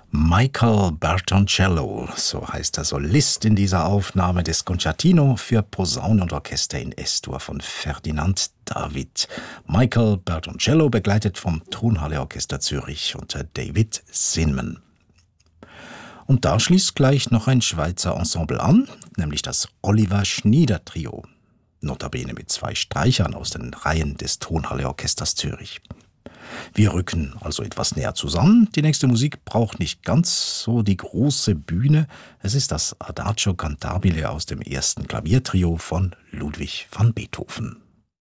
Michael Bertoncello, so heißt der Solist in dieser Aufnahme des Concertino für Posaune und Orchester in S-Dur von Ferdinand David. Michael Bertoncello begleitet vom Tonhalle Orchester Zürich unter David Zinman. Und da schließt gleich noch ein Schweizer Ensemble an, nämlich das Oliver Schnieder Trio, notabene mit 2 Streichern aus den Reihen des Tonhalle Orchesters Zürich. Wir rücken also etwas näher zusammen. Die nächste Musik braucht nicht ganz so die große Bühne. Es ist das Adagio Cantabile aus dem ersten Klaviertrio von Ludwig van Beethoven.